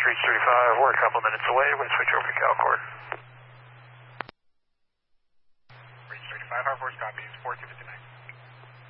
reach 35, we're a couple minutes away, we're going to switch over to CalCord. Reach 35, Harbor, copies, 4259.